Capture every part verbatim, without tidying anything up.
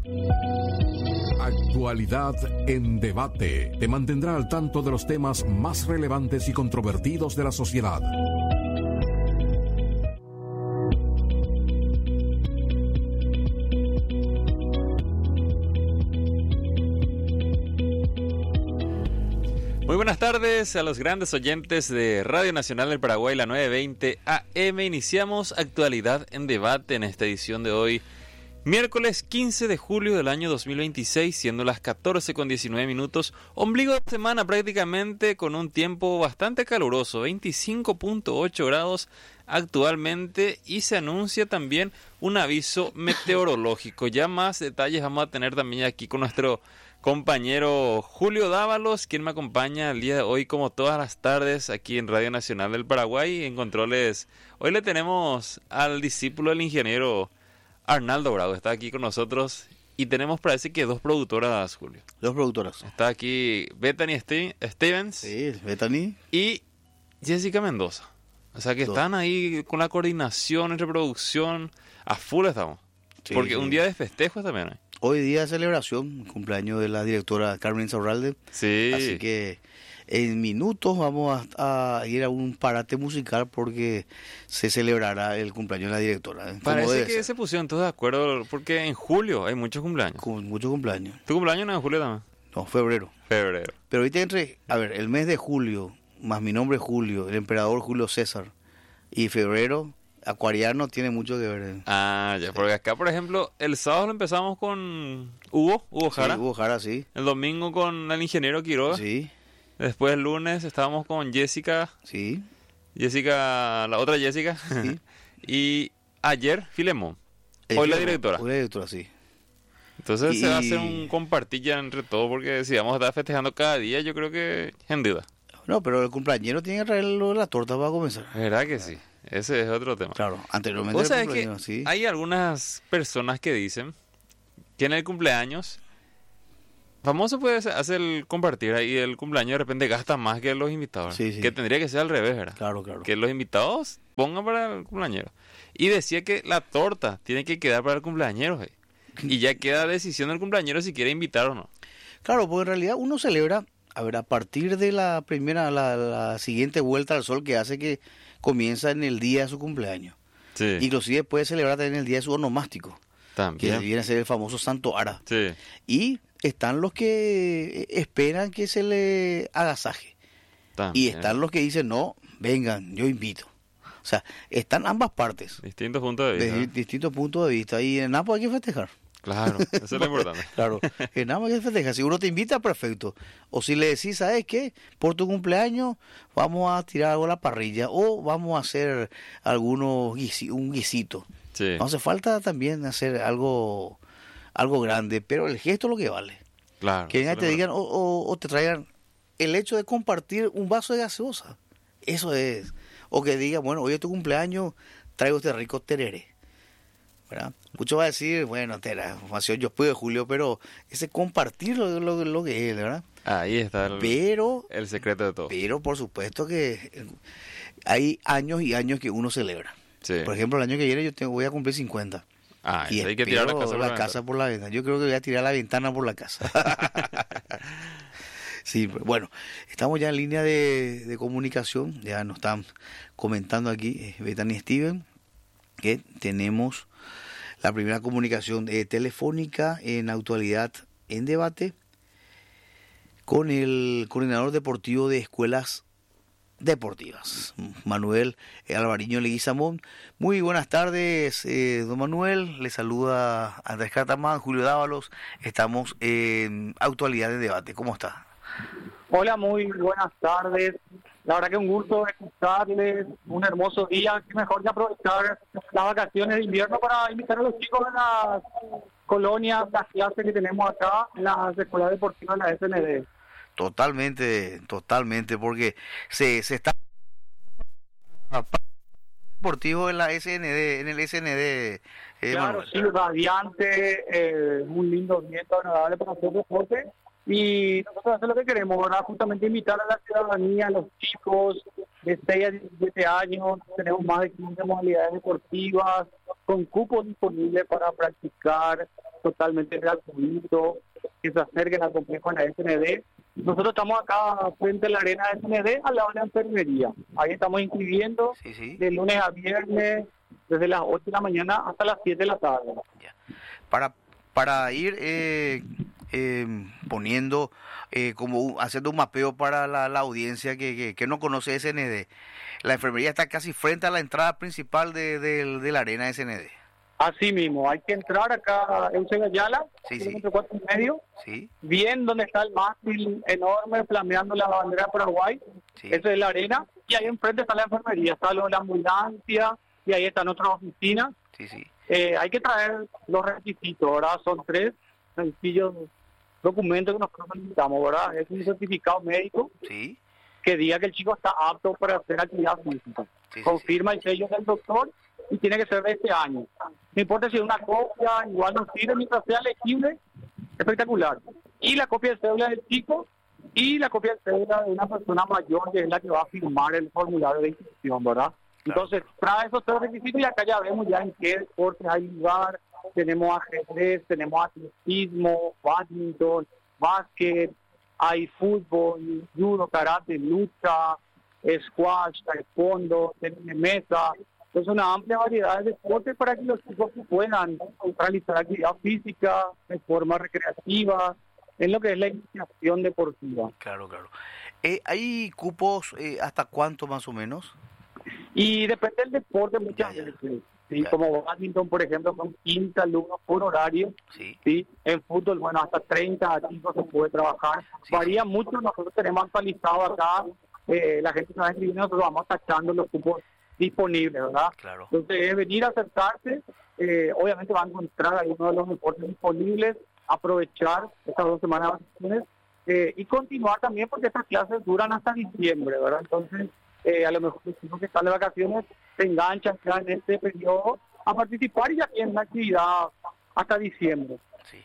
Actualidad en debate. Te mantendrá al tanto de los temas más relevantes y controvertidos de la sociedad. Muy buenas tardes a los grandes oyentes de Radio Nacional del Paraguay, la novecientos veinte A M. Iniciamos Actualidad en Debate en esta edición de hoy, miércoles quince de julio del año dos mil veintiséis, siendo las catorce con diecinueve minutos, ombligo de semana prácticamente, con un tiempo bastante caluroso, veinticinco punto ocho grados actualmente, y se anuncia también un aviso meteorológico. Ya más detalles vamos a tener también aquí con nuestro compañero Julio Dávalos, quien me acompaña el día de hoy, como todas las tardes, aquí en Radio Nacional del Paraguay, en controles. Hoy le tenemos al discípulo del ingeniero Arnaldo Bravo, está aquí con nosotros, y tenemos, parece que dos productoras, Julio. Dos productoras. Está aquí Bethany Ste- Stevens. Sí, Bethany. Y Jessica Mendoza. O sea que dos. Están ahí con la coordinación entre producción, a full estamos. Sí, porque sí. Un día de festejos también hay. Hoy día de celebración, cumpleaños de la directora Carmen Insaurralde. Sí. Así que en minutos vamos a, a ir a un parate musical porque se celebrará el cumpleaños de la directora. Parece que ser. Se pusieron todos de acuerdo porque en julio hay muchos cumpleaños. Con muchos cumpleaños. ¿Tu cumpleaños no es en julio también? No, febrero. Febrero. Pero ahorita entre, a ver, el mes de julio, más mi nombre es Julio, el emperador Julio César, y febrero, acuariano, tiene mucho que ver. Ah, ya, sí. Porque acá, por ejemplo, el sábado lo empezamos con Hugo, Hugo Jara. Sí, Hugo Jara, sí. El domingo con el ingeniero Quiroga. Sí. Después el lunes estábamos con Jessica. Sí. Jessica, la otra Jessica. Sí. Y ayer, Filemón. El Hoy Filemón, la directora. Hoy la directora, sí. Entonces y... se va a hacer un compartir ya entre todos, porque si vamos a estar festejando cada día, yo creo que en duda. No, pero el cumpleañero tiene que traer la torta para comenzar. ¿Verdad que sí? Ese es otro tema. Claro, anteriormente. O sea, que sí. Hay algunas personas que dicen que en el cumpleaños famoso puede hacer el compartir ahí el cumpleaños, de repente gasta más que los invitados. Sí, sí. Que tendría que ser al revés, ¿verdad? Claro, claro. Que los invitados pongan para el cumpleañero. Y decía que la torta tiene que quedar para el cumpleañero. ¿eh? Y ya queda decisión del cumpleañero si quiere invitar o no. Claro, porque en realidad uno celebra, a ver, a partir de la primera, la, la siguiente vuelta al sol que hace que comienza en el día de su cumpleaños. Sí. Inclusive puede celebrar también el día de su onomástico. También. Que viene a ser el famoso Santo Ara. Sí. Y están los que esperan que se le agasaje. También. Y están los que dicen, no, vengan, yo invito. O sea, están ambas partes. Distintos puntos de vista. De, distintos puntos de vista. Y en ambos hay que festejar. Claro, eso es lo importante. Claro, en ambos hay que festejar. Si uno te invita, perfecto. O si le decís, ¿sabes qué? Por tu cumpleaños vamos a tirar algo a la parrilla o vamos a hacer algunos guisi, un guisito. Sí. No hace falta también hacer algo algo grande, pero el gesto es lo que vale. Claro. Que vengan te digan o, o, o te traigan el hecho de compartir un vaso de gaseosa. Eso es. O que digan, bueno, hoy es tu cumpleaños, traigo este rico tereré. ¿Verdad? Mucho va a decir, bueno, tera, yo pude Julio, pero ese compartir lo, lo, lo que es, ¿verdad? Ahí está el, pero, el secreto de todo. Pero por supuesto que hay años y años que uno celebra. Sí. Por ejemplo, el año que viene yo tengo, voy a cumplir cincuenta. Ah, y hay que tirar la casa por la, la casa por la ventana. Yo creo que voy a tirar la ventana por la casa. Sí, bueno, estamos ya en línea de, de comunicación. Ya nos están comentando aquí eh, Bethany Steven que tenemos la primera comunicación eh, telefónica en Actualidad en Debate con el coordinador deportivo de escuelas deportivas, Manuel Alvariño Leguizamón. Muy buenas tardes, eh, don Manuel. Le saluda Andrés Cartamán, Julio Dávalos. Estamos en Actualidad en Debate. ¿Cómo está? Hola, muy buenas tardes. La verdad que un gusto escucharles, un hermoso día. Qué mejor que aprovechar las vacaciones de invierno para invitar a los chicos de las colonias, las clases que tenemos acá, en las escuelas deportivas de la S N D. Totalmente, totalmente, porque se, se está deportivo en la S N D, en el S N D. Eh, claro, Manuel. sí, radiante, eh, un lindo viento agradable para hacer deporte. Y nosotros hacemos lo que queremos, ¿verdad? Justamente invitar a la ciudadanía, a los chicos de seis a diecisiete años. Tenemos más de quince modalidades deportivas con cupos disponibles para practicar totalmente gratuito, que se acerquen al complejo de la S N D. Nosotros estamos acá frente a la arena de S N D, al lado de la enfermería. Ahí estamos inscribiendo Sí, sí. de lunes a viernes, desde las ocho de la mañana hasta las siete de la tarde. Ya. Para, para ir eh, eh, poniendo, eh, como un- haciendo un mapeo para la, la audiencia que, que, que no conoce S N D, la enfermería está casi frente a la entrada principal de, de, de la arena de S N D. Así mismo, hay que entrar acá en Segayala, Sí, sí. kilómetro cuatro y medio, Sí, bien donde está el mástil enorme flameando la bandera de Paraguay, sí. eso es la arena, y ahí enfrente está la enfermería, está lo de la ambulancia, y ahí está nuestra oficina. Sí, sí. Eh, hay que traer los requisitos, ¿verdad? Son tres sencillos documentos que nosotros necesitamos, ¿verdad? Es un certificado médico Sí, que diga que el chico está apto para hacer actividad física. sí, sí, Confirma el sello del doctor y tiene que ser de este año. No importa si es una copia, igual nos sirve mientras sea legible, espectacular. Y la copia de cédula del chico y la copia de cédula de una persona mayor que es la que va a firmar el formulario de inscripción, ¿verdad? Entonces, trae esos tres requisitos y acá ya vemos ya en qué deportes hay lugar. Tenemos ajedrez, tenemos atletismo, badminton, básquet, hay fútbol, judo, karate, lucha, squash, taekwondo, tenis de mesa. Es una amplia variedad de deportes para que los chicos puedan realizar actividad física de forma recreativa, en lo que es la iniciación deportiva. claro, claro. Eh, ¿Hay cupos eh, hasta cuánto más o menos? Y depende del deporte muchas Ya, ya. veces. ¿sí? Ya. Como badminton, por ejemplo, son quince alumnos por horario. Sí, ¿sí? En fútbol, bueno, hasta treinta chicos se puede trabajar. Sí, Varía mucho, nosotros tenemos actualizado acá, eh, la gente se va escribiendo, nosotros vamos tachando los cupos disponibles, ¿verdad? claro. Entonces, es venir a acercarse, eh, obviamente va a encontrar ahí uno de los deportes disponibles, aprovechar estas dos semanas de vacaciones eh, y continuar también porque estas clases duran hasta diciembre, ¿verdad? Entonces, eh, a lo mejor los chicos que están de vacaciones se enganchan ya en este periodo a participar y ya tienen una actividad hasta diciembre. Sí.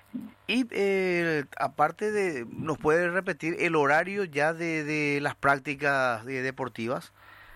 Y eh, aparte de, ¿nos puede repetir el horario ya de, de las prácticas de- deportivas?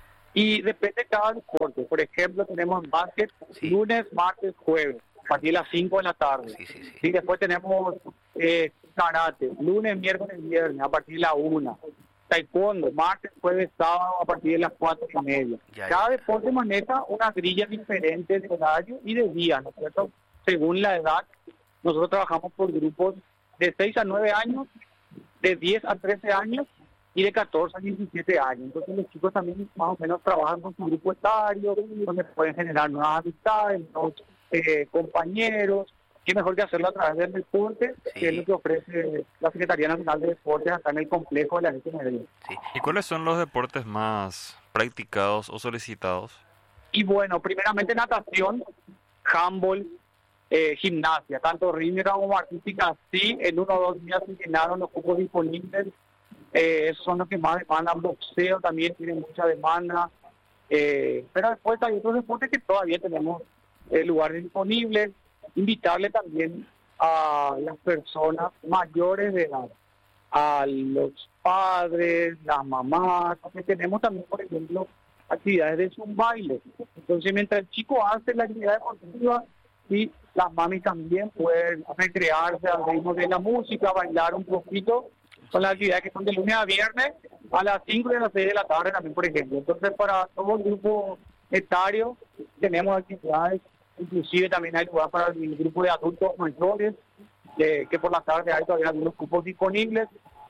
Y depende de cada deporte. Por ejemplo, tenemos básquet Sí. lunes, martes, jueves, a partir de las cinco de la tarde. Sí, sí, sí. Y después tenemos eh, karate, lunes, miércoles, viernes, a partir de la una. Taekwondo, martes, jueves, sábado, a partir de las cuatro y media. Ya, Cada ya. deporte maneja una grilla diferente de horario y de día, ¿no es cierto? Según la edad, nosotros trabajamos por grupos de seis a nueve años, de diez a trece años y de catorce a diecisiete años. Entonces los chicos también más o menos trabajan con su grupo etario, donde pueden generar nuevas amistades, nuevos eh, compañeros. Qué mejor que hacerlo a través del deporte, Sí. que es lo que ofrece la Secretaría Nacional de Deportes acá en el complejo de la S N D. Sí. ¿Y cuáles son los deportes más practicados o solicitados? Y bueno, primeramente natación, handball, eh, gimnasia, tanto rítmica como artística, sí, en uno o dos días se llenaron los cupos disponibles. Eh, esos son los que más demandan. Boxeo también tiene mucha demanda. Eh, pero después hay otros deportes que todavía tenemos eh, lugares disponibles. Invitarle también a las personas mayores de edad, a los padres, las mamás, porque tenemos también, por ejemplo, actividades de zumbaile. Entonces, mientras el chico hace la actividad deportiva, y las mamis también pueden recrearse al ritmo de la música, bailar un poquito. Son las actividades que son de lunes a viernes a las cinco y a las seis de la tarde también, por ejemplo. Entonces, para todo el grupo etario tenemos actividades, inclusive también hay lugar para el grupo de adultos mayores, eh, que por la tarde hay todavía algunos cupos disponibles.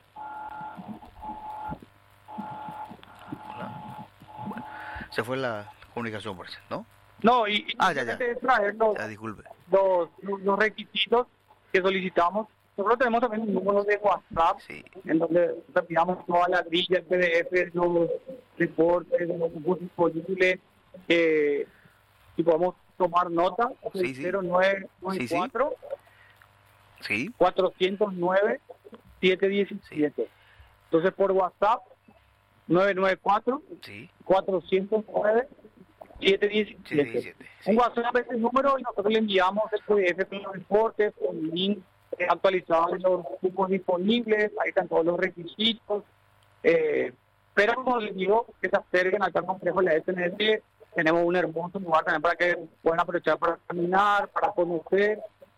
Se fue la comunicación, por eso, ¿no? No, y, y Ah, ya, ya. simplemente es traer los, Ya, disculpe. los, los requisitos que solicitamos. Nosotros tenemos también un número de WhatsApp, Sí. en donde enviamos toda la grilla, el P D F, los reportes, los cupos disponibles, eh, y podemos tomar nota. Sí, sí. cero nueve nueve cuatro, Sí. cuatro cero nueve, siete uno siete. Entonces, por WhatsApp, nueve nueve cuatro, Sí. cuatro cero nueve, siete uno siete siete. diecisiete. Sí. Un WhatsApp es el número y nosotros le enviamos el P D F con los reportes, con el link eh, actualizado de los cupos disponibles, ahí están todos los requisitos. Eh, pero como les digo, que se acerquen acá al complejo de la S N D, tenemos un hermoso lugar también para que puedan aprovechar para caminar, para conocer,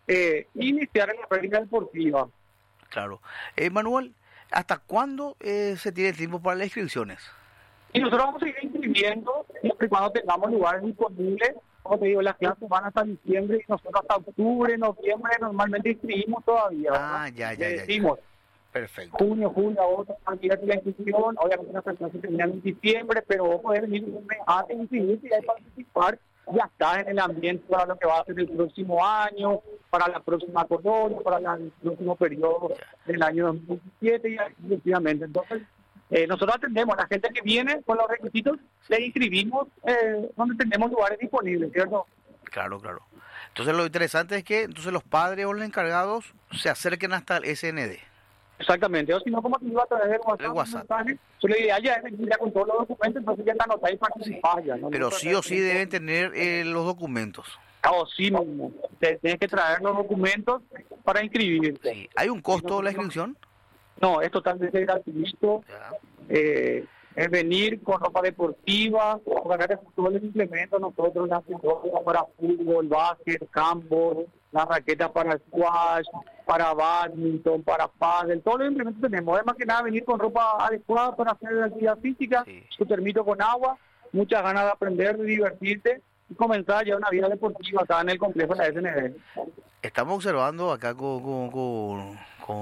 eh, iniciar en la práctica deportiva. Claro. Eh, Manuel, ¿hasta cuándo eh, se tiene tiempo para las inscripciones? Y nosotros vamos a seguir inscribiendo siempre y cuando tengamos lugares disponibles. Como te digo, las clases van hasta diciembre y nosotros hasta octubre, noviembre normalmente inscribimos todavía. Ah, ya, ya, ya, decimos, ya. Perfecto. Junio, julio, agosto, mira la inscripción. Obviamente las clases terminan en diciembre, pero vos podés venir un mes antes de inscribirte y ahí participar. Ya está en el ambiente para lo que va a ser el próximo año, para la próxima colonia, para la, el próximo periodo del año dos mil diecisiete y así sucesivamente. Entonces, eh, nosotros atendemos a la gente que viene con los requisitos, le inscribimos eh, donde tenemos lugares disponibles, ¿cierto? Claro, claro. Entonces lo interesante es que entonces los padres o los encargados se acerquen hasta el S N D. Exactamente, o si no, como te iba a través del WhatsApp, el WhatsApp. Mensaje, so, lo ideal ya es venir ya con todos los documentos, entonces ya la anotáis para que Sí. vaya, ¿no? Pero No, sí o sí deben tener eh, los documentos. Oh, sí, mismo. Te- Tienes que traer los documentos para inscribirte. Sí. ¿Hay un costo la inscripción? No, es totalmente gratuito. Ya. Eh, es venir con ropa deportiva, con todos los implementos, nosotros las pelotas para fútbol, básquet, campo, las raquetas para squash, para badminton, para pádel, todos los implementos tenemos. Además que nada, venir con ropa adecuada para hacer la actividad física, Sí. su termito con agua, muchas ganas de aprender, de divertirte y comenzar ya una vida deportiva acá en el complejo de la S N D. Estamos observando acá con, con, con,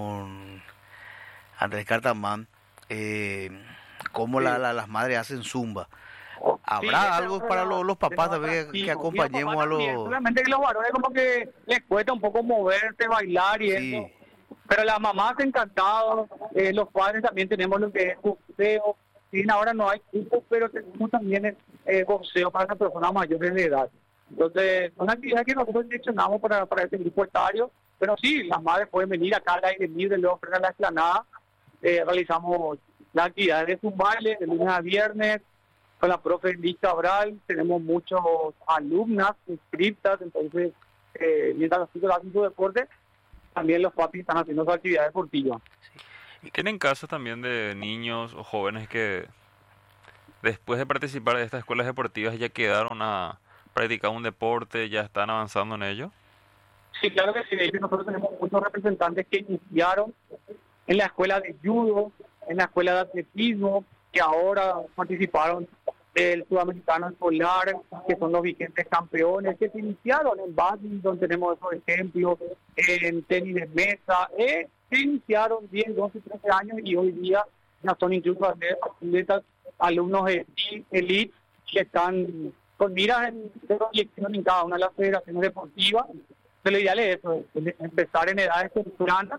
con Andrés Cartamán eh, cómo Sí. la, la- las madres hacen zumba. Sí, ¿Habrá ese algo es para otro- los, los papás otro también que, atractivo. que acompañemos Y los a papás también, los... solamente que los varones como que les cuesta un poco moverse, bailar y Sí. eso. Pero las mamás encantadas, eh, los padres también tenemos lo que es boxeo. Si bien ahora no hay cupo, pero tenemos también eh, boxeo para las personas mayores de edad. Entonces, una actividad que nosotros seleccionamos para, para este grupo etario. Pero sí, las madres pueden venir acá al aire libre, luego frente a la explanada. Eh, realizamos las actividades de un baile de lunes a viernes con la profe Liz Cabral. Tenemos muchos alumnas inscritas, entonces eh, mientras los chicos hacen su deporte, también los papis están haciendo su actividad deportiva. ¿Y tienen casos también de niños o jóvenes que después de participar de estas escuelas deportivas ya quedaron a practicar un deporte, ya están avanzando en ello? Sí, claro que sí. De hecho, nosotros tenemos muchos representantes que iniciaron en la escuela de judo, en la escuela de atletismo, que ahora participaron del sudamericano escolar, que son los vigentes campeones, que se iniciaron en badminton, tenemos esos ejemplos, en tenis de mesa, eh, se iniciaron diez, doce, trece años y hoy día ya son incluso atletas, alumnos de elite que están con miras en de proyección en cada una de las federaciones deportivas. Pero lo ideal es eso, es empezar en edades tempranas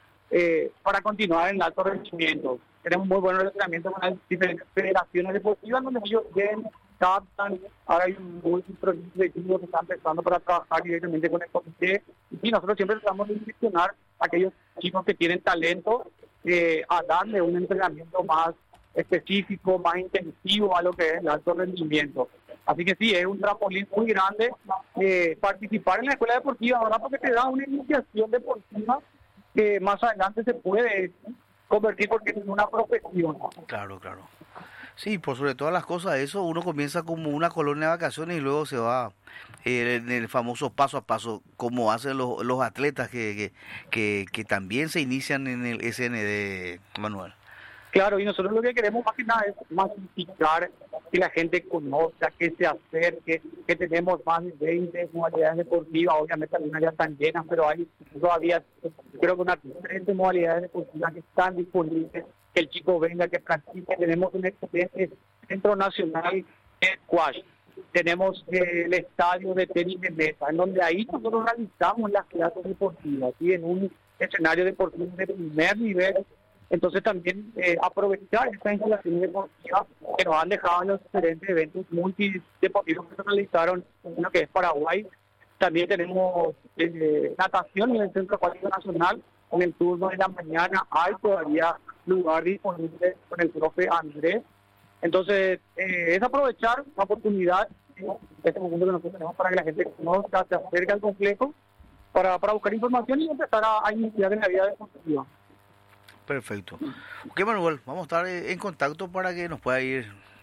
eh, para continuar en el alto rendimiento. Tenemos muy buenos entrenamientos con las diferentes federaciones deportivas donde ellos ven, captan. Ahora hay un muy proyecto de equipo que está empezando para trabajar directamente con el comité. Y nosotros siempre tratamos de direccionar a aquellos chicos que tienen talento eh, a darle un entrenamiento más específico, más intensivo a lo que es el alto rendimiento. Así que sí, es un trampolín muy grande eh, participar en la escuela deportiva, ¿verdad? Porque te da una iniciación deportiva que más adelante se puede convertir porque es una profesión. Claro, claro. Sí, por sobre todas las cosas, eso uno comienza como una colonia de vacaciones y luego se va eh, en el famoso paso a paso, como hacen los, los atletas que, que, que, que también se inician en el S N D, Manuel. Claro, y nosotros lo que queremos más que nada es masificar, que la gente conozca, que se acerque, que tenemos más de veinte modalidades deportivas, obviamente algunas ya están llenas, pero hay todavía, creo que unas treinta modalidades deportivas que están disponibles, que el chico venga, que practique. Tenemos un excelente centro nacional de squash, tenemos eh, el estadio de tenis de mesa, en donde ahí nosotros realizamos las clases deportivas, ¿sí? En un escenario deportivo de primer nivel. Entonces también eh, aprovechar estas instalaciones deportivas que nos han dejado en los diferentes eventos multideportivos que se realizaron en lo que es Paraguay. También tenemos eh, natación en el Centro Acuático Nacional. En el turno de la mañana hay todavía lugar disponible con el profe Andrés. Entonces eh, es aprovechar la oportunidad, eh, este momento que nosotros tenemos para que la gente conozca, se acerque al complejo para, para buscar información y empezar a, a iniciar en la vida deportiva. Perfecto. Ok, Manuel, vamos a estar en contacto para que nos pueda ir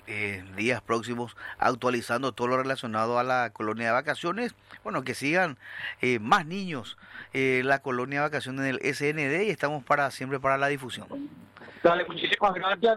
eh, días próximos actualizando todo lo relacionado a la colonia de vacaciones. Bueno, que sigan eh, más niños eh, la colonia de vacaciones del S N D y estamos para siempre para la difusión. Dale, muchísimas gracias.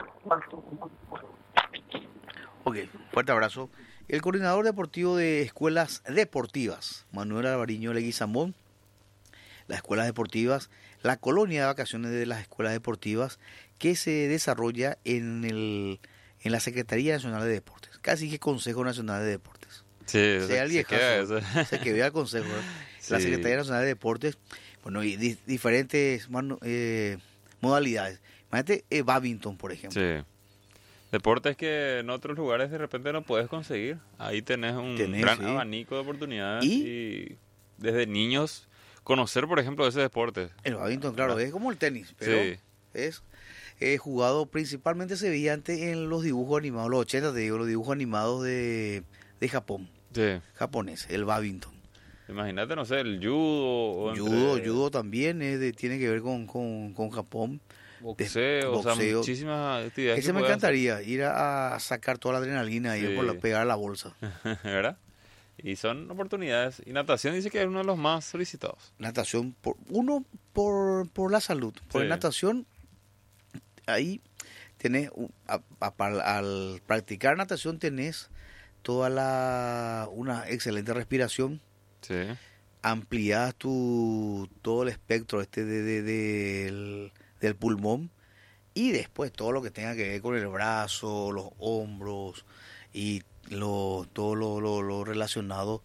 Ok, fuerte abrazo. El coordinador deportivo de escuelas deportivas, Manuel Alvariño Leguizamón, las escuelas deportivas, la colonia de vacaciones de las escuelas deportivas que se desarrolla en el en la Secretaría Nacional de Deportes, casi que Consejo Nacional de Deportes. Sí, sea el viejazo, se que vea el Consejo, ¿eh? Sí. La Secretaría Nacional de Deportes, bueno, y di, diferentes manu, eh, modalidades. Imagínate eh, badminton, por ejemplo. Sí. Deportes que en otros lugares de repente no puedes conseguir. Ahí tenés un Tenés, gran sí. abanico de oportunidades ¿Y? y desde niños conocer, por ejemplo, ese deporte. El badminton, claro, es como el tenis, pero Sí. es eh, jugado principalmente se veía antes en los dibujos animados, los ochenta, te digo, los dibujos animados de, de Japón, Sí. japonés, el badminton. Imagínate, no sé, el judo. O Judo, entre judo también es de, tiene que ver con, con, con Japón. Boxeo, o sea, boxeo. muchísimas actividades. Ese que me puedes encantaría, ir a, a sacar toda la adrenalina y Sí. por la, pegar a la bolsa. hacer, ¿verdad? Y son oportunidades. Y natación dice que es uno de los más solicitados. Natación, por, uno por, por la salud, por Sí. natación, ahí tenés, un- a- a- al practicar natación tenés toda la, una excelente respiración, Sí. ampliás tu, todo el espectro este de, de- del, del pulmón y después todo lo que tenga que ver con el brazo, los hombros y lo, todo lo, lo, lo relacionado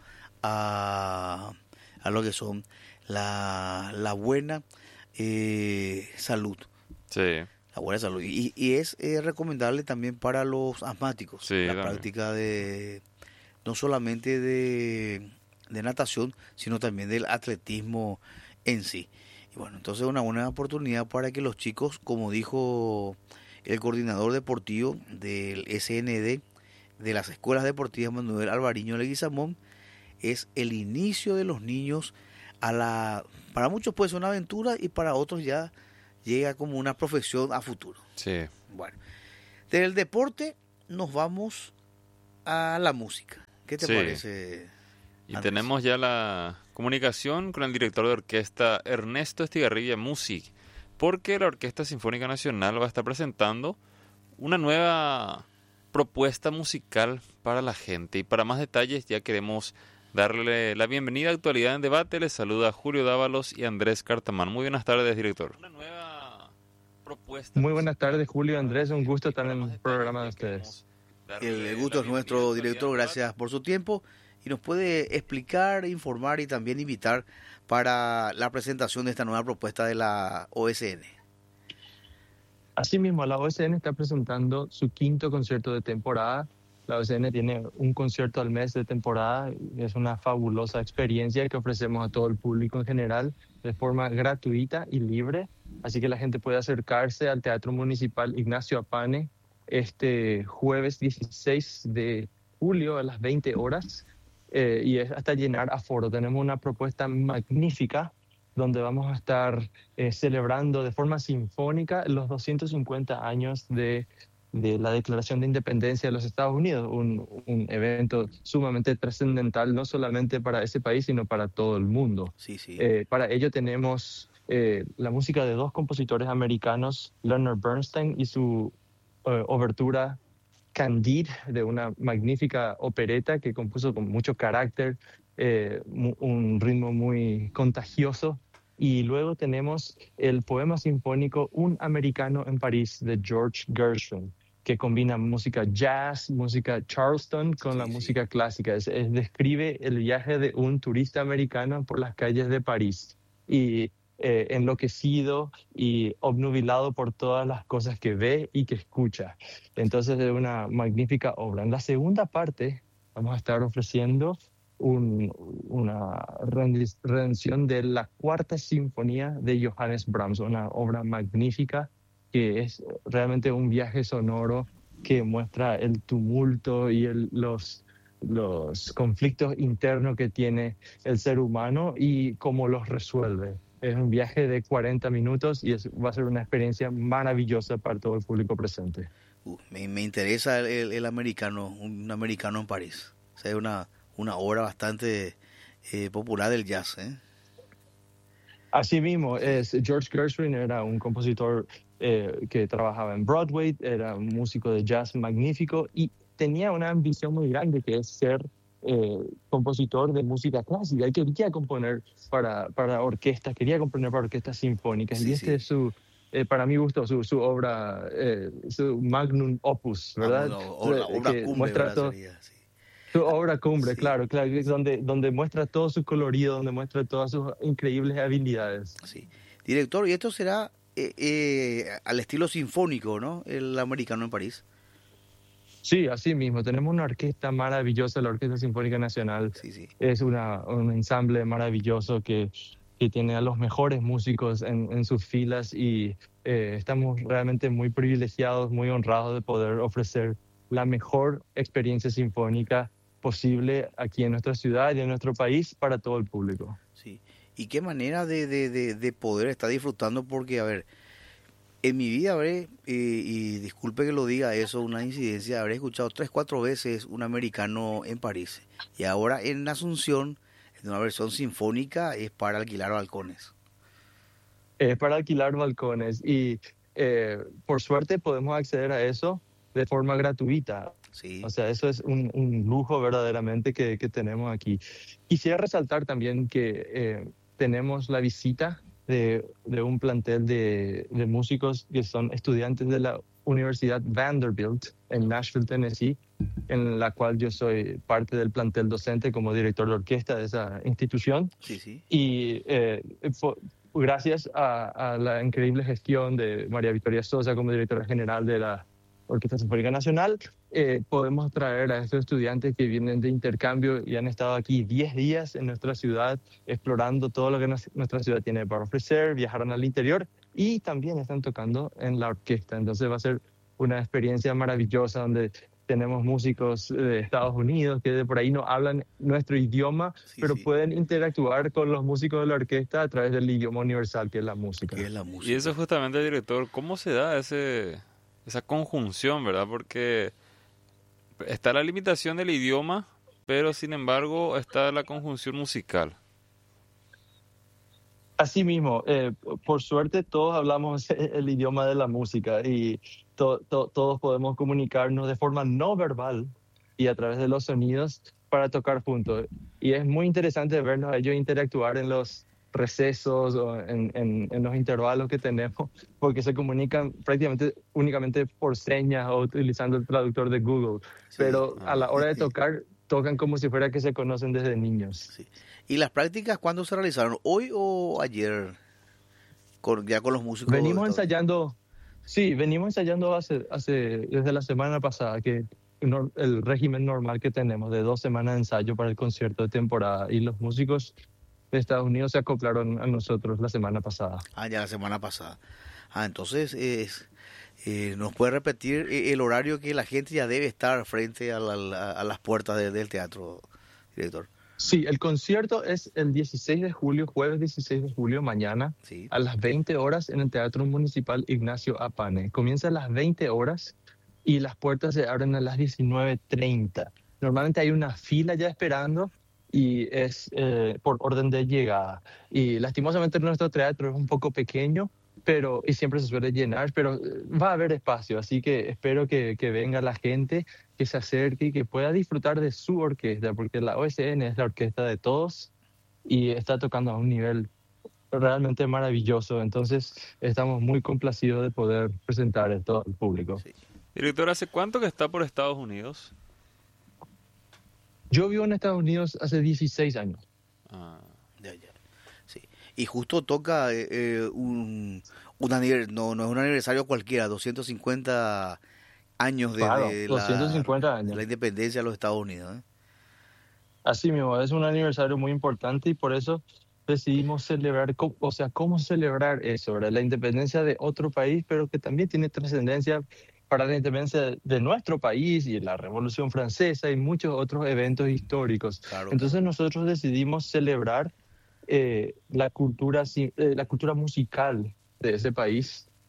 a, a lo que son la, la buena eh, salud. Sí. La buena salud. Y, y es eh, recomendable también para los asmáticos. Sí, la también. práctica de no solamente de, de natación, sino también del atletismo en sí. Y bueno, entonces una buena oportunidad para que los chicos, como dijo el coordinador deportivo del S N D, de las escuelas deportivas Manuel Alvariño Leguizamón, es el inicio de los niños a la... Para muchos puede ser una aventura y para otros ya llega como una profesión a futuro. Sí. Bueno, del deporte nos vamos a la música. ¿Qué te Sí. parece? Y Andrés? tenemos ya la comunicación con el director de orquesta Ernesto Estigarribia Music, porque la Orquesta Sinfónica Nacional va a estar presentando una nueva propuesta musical para la gente. Y para más detalles ya queremos darle la bienvenida a Actualidad en Debate. Les saluda Julio Dávalos y Andrés Cartamán. Muy buenas tardes, director. Una nueva propuesta. Muy buenas tardes, Julio, Andrés, un gusto estar en el programa de ustedes. El gusto es nuestro, director, gracias por su tiempo y nos puede explicar, informar y también invitar para la presentación de esta nueva propuesta de la O S N. Asimismo, la O S N está presentando su quinto concierto de temporada. La O S N tiene un concierto al mes de temporada y es una fabulosa experiencia que ofrecemos a todo el público en general de forma gratuita y libre. Así que la gente puede acercarse al Teatro Municipal Ignacio Apane este jueves dieciséis de julio a las veinte horas eh, y es hasta llenar aforo. Tenemos una propuesta magnífica donde vamos a estar eh, celebrando de forma sinfónica los doscientos cincuenta años de, de la Declaración de Independencia de los Estados Unidos, un, un evento sumamente trascendental no solamente para ese país, sino para todo el mundo. Sí, sí. Eh, para ello tenemos eh, la música de dos compositores americanos, Leonard Bernstein y su eh, obertura Candide, de una magnífica opereta que compuso con mucho carácter, eh, un ritmo muy contagioso. Y luego tenemos el poema sinfónico Un americano en París de George Gershwin, que combina música jazz, música charleston con Sí, la sí. música clásica. Es, es- describe el viaje de un turista americano por las calles de París y eh, enloquecido y obnubilado por todas las cosas que ve y que escucha. Entonces es una magnífica obra. En la segunda parte vamos a estar ofreciendo un- una rendi- redención de la Cuarta Sinfonía de Johannes Brahms, una obra magnífica que es realmente un viaje sonoro que muestra el tumulto y el- los, los conflictos internos que tiene el ser humano y cómo los resuelve. Es un viaje de cuarenta minutos y es- va a ser una experiencia maravillosa para todo el público presente. Uh, me, me interesa el, el, el americano, un americano en París. O sea, es una, una obra bastante eh, popular del jazz, ¿eh? Así mismo, es, George Gershwin era un compositor eh, que trabajaba en Broadway, era un músico de jazz magnífico y tenía una ambición muy grande que es ser eh, compositor de música clásica. Él quería componer para, para orquestas, quería componer para orquestas sinfónicas. Sí, y este sí. es su, eh, para mi gusto, su, su obra, eh, su magnum opus, ¿verdad? Ah, bueno, obra, obra que cumbre, muestra ¿verdad? todo, Sería, sí. Su obra cumbre, Sí. claro, claro, donde, donde muestra todo su colorido, donde muestra todas sus increíbles habilidades. Sí. Director, ¿y esto será eh, eh, al estilo sinfónico, ¿no? El americano en París. Sí, así mismo. Tenemos una orquesta maravillosa, la Orquesta Sinfónica Nacional. Sí, sí. Es una, un ensamble maravilloso que, que tiene a los mejores músicos en, en sus filas y eh, estamos realmente muy privilegiados, muy honrados de poder ofrecer la mejor experiencia sinfónica posible aquí en nuestra ciudad y en nuestro país para todo el público. Sí. Y qué manera de, de, de, de poder estar disfrutando, porque, a ver, en mi vida habré, eh, y disculpe que lo diga eso, una incidencia, habré escuchado tres, cuatro veces un americano en París. Y ahora en Asunción, en una versión sinfónica, es para alquilar balcones. Es para alquilar balcones y eh, por suerte podemos acceder a eso de forma gratuita. Sí. O sea, eso es un, un lujo verdaderamente que, que tenemos aquí. Quisiera resaltar también que eh, tenemos la visita de, de un plantel de, de músicos que son estudiantes de la Universidad Vanderbilt en Nashville, Tennessee, en la cual yo soy parte del plantel docente como director de orquesta de esa institución. Sí, sí. Y eh, fue, gracias a, a la increíble gestión de María Victoria Sosa como directora general de la Orquesta Sinfónica Nacional, eh, podemos traer a estos estudiantes que vienen de intercambio y han estado aquí diez días en nuestra ciudad explorando todo lo que nos, nuestra ciudad tiene para ofrecer, viajaron al interior y también están tocando en la orquesta. Entonces va a ser una experiencia maravillosa donde tenemos músicos de Estados Unidos que de por ahí no hablan nuestro idioma, sí, pero sí. pueden interactuar con los músicos de la orquesta a través del idioma universal que es la música. Que es la música. Y eso justamente, director, ¿cómo se da ese... esa conjunción, ¿verdad? Porque está la limitación del idioma, pero sin embargo está la conjunción musical. Así mismo, eh, por suerte todos hablamos el idioma de la música y to, to, todos podemos comunicarnos de forma no verbal y a través de los sonidos para tocar juntos. Y es muy interesante verlos a ellos interactuar en los recesos o en, en, en los intervalos que tenemos, porque se comunican prácticamente únicamente por señas o utilizando el traductor de Google, sí, pero ah, a la hora de tocar, tocan como si fuera que se conocen desde niños. Sí. ¿Y las prácticas cuándo se realizaron? ¿Hoy o ayer? Con, ya con los músicos. Venimos ensayando, sí, venimos ensayando hace, hace, desde la semana pasada, que el régimen normal que tenemos de dos semanas de ensayo para el concierto de temporada, y los músicos de Estados Unidos se acoplaron a nosotros la semana pasada. Ah, ya la semana pasada. Ah, entonces, eh, eh, ¿nos puede repetir el horario que la gente ya debe estar frente a, la, a las puertas de, del teatro, director? Sí, el concierto es el dieciséis de julio, jueves dieciséis de julio, mañana, sí. a las veinte horas en el Teatro Municipal Ignacio Apane. Comienza a las veinte horas y las puertas se abren a las diecinueve treinta. Normalmente hay una fila ya esperando y es eh, por orden de llegada. Y lastimosamente nuestro teatro es un poco pequeño, pero y siempre se suele llenar, pero va a haber espacio, así que espero que, que venga la gente, que se acerque y que pueda disfrutar de su orquesta, porque la O S N es la orquesta de todos y está tocando a un nivel realmente maravilloso. Entonces estamos muy complacidos de poder presentar esto al público. Sí. Director, ¿hace cuánto que está por Estados Unidos? Yo vivo en Estados Unidos hace dieciséis años. Ah, ya, ya. Sí. Y justo toca eh, un, un aniversario, no, no es un aniversario cualquiera, doscientos cincuenta años de, claro, de, doscientos cincuenta la, años. de la independencia de los Estados Unidos. ¿eh? Así mismo, es un aniversario muy importante y por eso decidimos celebrar, o sea, cómo celebrar eso, ¿verdad? La independencia de otro país, pero que también tiene trascendencia para la independencia de nuestro país y la Revolución Francesa y muchos otros eventos históricos. Claro, Entonces claro. nosotros decidimos celebrar eh, la, cultura, eh, la cultura musical de ese país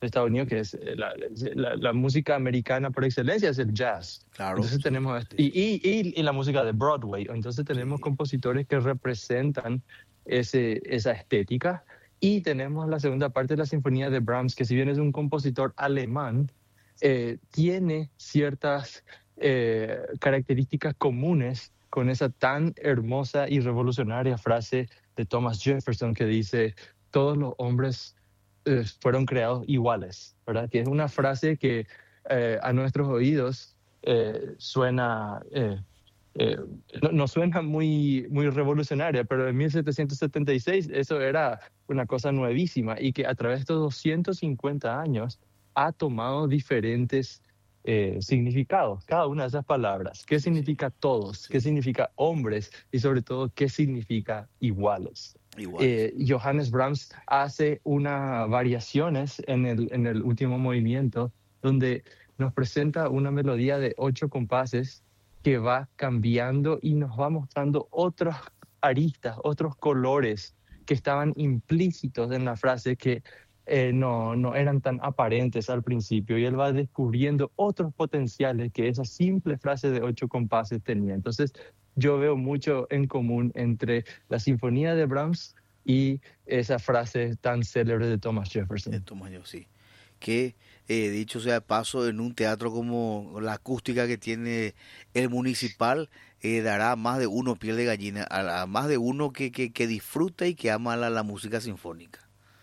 de Estados Unidos, que es la, la, la música americana por excelencia, es el jazz. Claro. Entonces tenemos, y, y, y, y la música de Broadway. Entonces tenemos sí. compositores que representan ese, esa estética. Y tenemos la segunda parte de la Sinfonía de Brahms, que si bien es un compositor alemán, eh, tiene ciertas eh, características comunes con esa tan hermosa y revolucionaria frase de Thomas Jefferson que dice, todos los hombres eh, fueron creados iguales, ¿verdad? Que es una frase que eh, a nuestros oídos eh, suena... Eh, Eh, no, no suena muy, muy revolucionaria, pero en mil setecientos setenta y seis eso era una cosa nuevísima y que a través de estos doscientos cincuenta años ha tomado diferentes eh, significados, cada una de esas palabras. ¿Qué significa todos? ¿Qué significa hombres? Y sobre todo, ¿qué significa iguales? Iguales. Eh, Johannes Brahms hace unas variaciones en el, en el último movimiento donde nos presenta una melodía de ocho compases que va cambiando y nos va mostrando otras aristas, otros colores que estaban implícitos en la frase que eh, no, no eran tan aparentes al principio. Y él va descubriendo otros potenciales que esa simple frase de ocho compases tenía. Entonces, yo veo mucho en común entre la Sinfonía de Brahms y esa frase tan célebre de Thomas Jefferson. De Thomas Jefferson, sí. Que, eh, dicho sea de paso, en un teatro como la acústica que tiene el Municipal, eh, dará más de uno piel de gallina, a, a más de uno que, que, que disfruta y que ama la, la música sinfónica.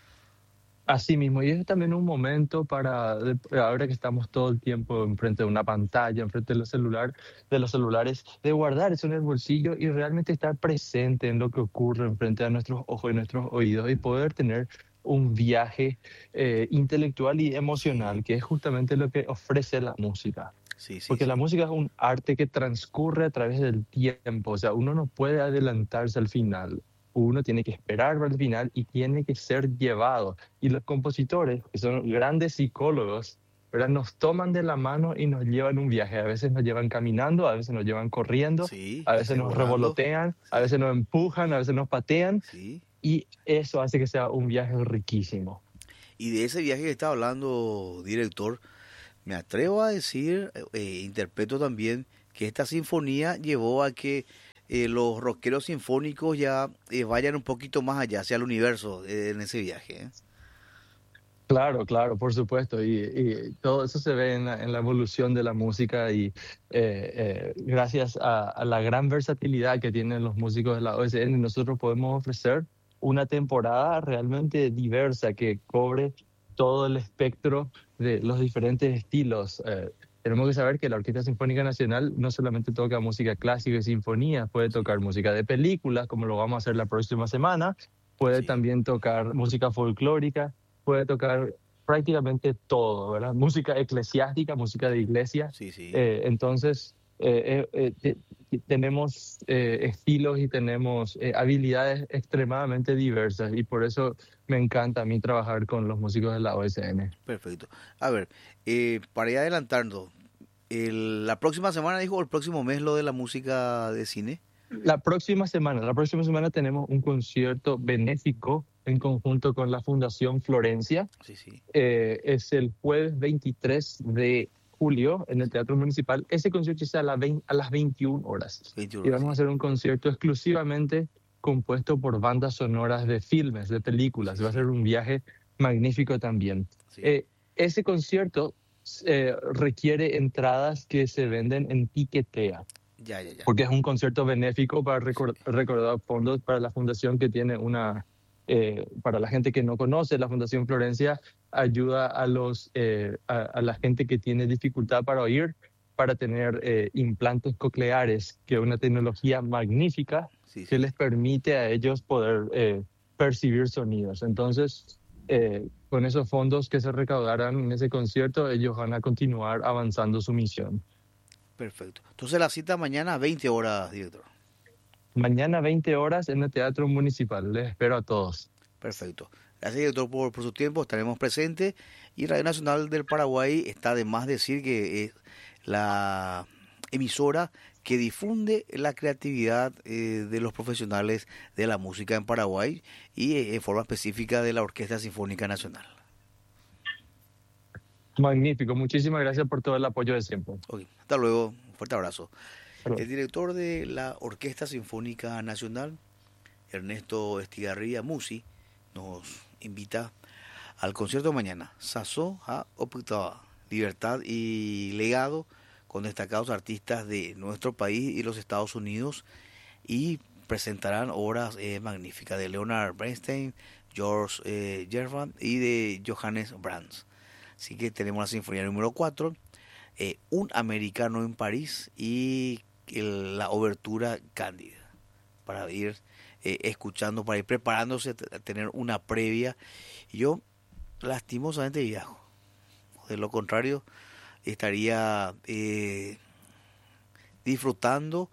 Así mismo, y es también un momento para, ahora que estamos todo el tiempo enfrente de una pantalla, enfrente de los, celular, de los celulares, de guardar eso en el bolsillo y realmente estar presente en lo que ocurre enfrente a nuestros ojos y nuestros oídos y poder tener un viaje eh, intelectual y emocional, que es justamente lo que ofrece la música. Sí, sí, Porque sí. la música es un arte que transcurre a través del tiempo, o sea, uno no puede adelantarse al final, uno tiene que esperar para el final y tiene que ser llevado. Y los compositores, que son grandes psicólogos, ¿verdad? Nos toman de la mano y nos llevan un viaje. A veces nos llevan caminando, a veces nos llevan corriendo, sí, a veces nos revolotean, sí. a veces nos empujan, a veces nos patean. Sí. Y eso hace que sea un viaje riquísimo. Y de ese viaje que está hablando, director, me atrevo a decir, eh, interpreto también, que esta sinfonía llevó a que eh, los rockeros sinfónicos ya eh, vayan un poquito más allá, hacia el universo, eh, en ese viaje. ¿eh? Claro, claro, por supuesto. Y, y todo eso se ve en la, en la evolución de la música y eh, eh, gracias a, a la gran versatilidad que tienen los músicos de la O S N, nosotros podemos ofrecer una temporada realmente diversa que cobre todo el espectro de los diferentes estilos. Eh, tenemos que saber que la Orquesta Sinfónica Nacional no solamente toca música clásica y sinfonía, puede tocar música de películas, como lo vamos a hacer la próxima semana, puede sí. también tocar música folclórica, puede tocar prácticamente todo, ¿verdad? Música eclesiástica, música de iglesia. Sí, sí. Eh, entonces, eh, eh, eh, tenemos eh, estilos y tenemos eh, habilidades extremadamente diversas y por eso me encanta a mí trabajar con los músicos de la O S N. Perfecto. A ver, eh, para ir adelantando, el, la próxima semana dijo, o el próximo mes, lo de la música de cine. La próxima semana, la próxima semana tenemos un concierto benéfico en conjunto con la Fundación Florencia. Sí, sí. Eh, es el jueves veintitrés de julio en el Teatro Municipal. Ese concierto es a, la veinte, a las veintiuna horas. veintiuna, y vamos sí. a hacer un concierto exclusivamente compuesto por bandas sonoras de filmes, de películas. Sí, Va a ser un viaje magnífico también. Sí. Eh, ese concierto eh, requiere entradas que se venden en Tiquetea. Ya, ya, ya. Porque es un concierto benéfico para record, sí. recaudar fondos para la fundación que tiene una... Eh, para la gente que no conoce, la Fundación Florencia ayuda a, los, eh, a, a la gente que tiene dificultad para oír, para tener eh, implantes cocleares, que es una tecnología magnífica sí, sí. que les permite a ellos poder eh, percibir sonidos. Entonces, eh, con esos fondos que se recaudarán en ese concierto, ellos van a continuar avanzando su misión. Perfecto. Entonces la cita mañana a veinte horas, director. Mañana veinte horas en el Teatro Municipal. Les espero a todos. Perfecto. Gracias, director, por, por su tiempo. Estaremos presentes. Y Radio Nacional del Paraguay está de más decir que es la emisora que difunde la creatividad eh, de los profesionales de la música en Paraguay y eh, en forma específica de la Orquesta Sinfónica Nacional. Magnífico, muchísimas gracias por todo el apoyo de siempre. Okay. Hasta luego, un fuerte abrazo. Hasta luego. El director de la Orquesta Sinfónica Nacional, Ernesto Estigarribia Musi, nos invita al concierto de mañana, Sazó a Optava, Libertad y Legado, con destacados artistas de nuestro país y los Estados Unidos, y presentarán obras eh, magníficas de Leonard Bernstein, George eh, Gershwin y de Johannes Brahms. Así que tenemos la sinfonía número cuatro, eh, Un americano en París y el, la obertura Cándida, para ir eh, escuchando, para ir preparándose a tener una previa. Yo lastimosamente viajo, de lo contrario estaría eh, disfrutando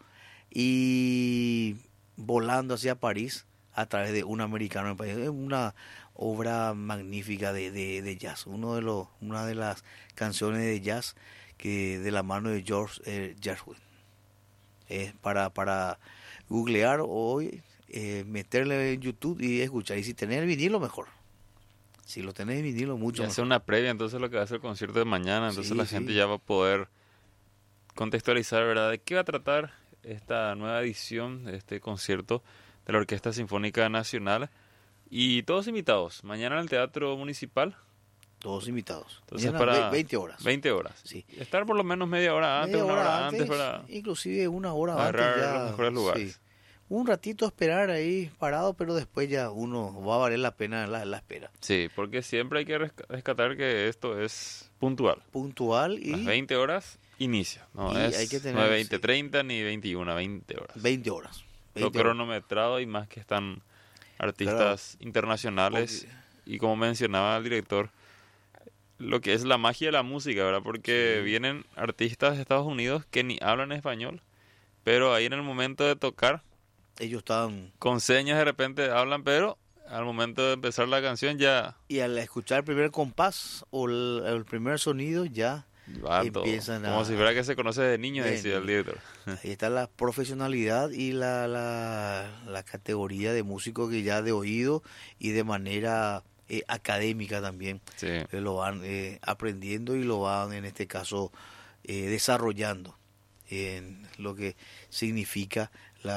y volando hacia París a través de Un americano en París. Es una obra magnífica de, de, de jazz, uno de los, una de las canciones de jazz que de la mano de George eh, Gershwin. Es para, para googlear hoy, eh, meterle en YouTube y escuchar. Y si tenés el vinilo, mejor. Si lo tenés en vinilo, mucho mejor. Hacer una previa, entonces lo que va a ser el concierto de mañana, entonces sí, la gente sí. ya va a poder contextualizar, ¿verdad?, de qué va a tratar esta nueva edición de este concierto de la Orquesta Sinfónica Nacional. Y todos invitados, mañana en el Teatro Municipal. Todos invitados. Entonces mañana para veinte horas. veinte horas. Sí. Estar por lo menos media hora antes, media una hora hora antes, antes para inclusive una hora agarrar antes ya, los mejores lugares. Sí. Un ratito esperar ahí parado, pero después ya uno va a valer la pena la, la espera. Sí, porque siempre hay que rescatar que esto es puntual. Puntual y... Las veinte horas inicia, no y es hay que tener, nueve, veinte, sí. treinta ni veintiuna, veinte horas. veinte horas. veinte Lo cronometrado y más que están artistas claro. internacionales. Porque... Y como mencionaba el director, lo que es la magia de la música, ¿verdad? Porque sí. vienen artistas de Estados Unidos que ni hablan español, pero ahí en el momento de tocar, ellos están... con señas de repente hablan, pero al momento de empezar la canción ya... Y al escuchar el primer compás o el, el primer sonido ya va empiezan todo. a... Como si fuera que se conoce de niño, de decía el director. Ahí está la profesionalidad y la, la, la categoría de músico que ya de oído y de manera... Eh, académica también, sí. eh, lo van eh, aprendiendo y lo van en este caso eh, desarrollando en lo que significa